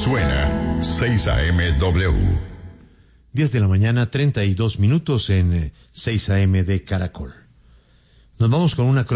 Suena 6 AM-W. 10 de la mañana, 32 minutos en 6 AM de Caracol. Nos vamos con una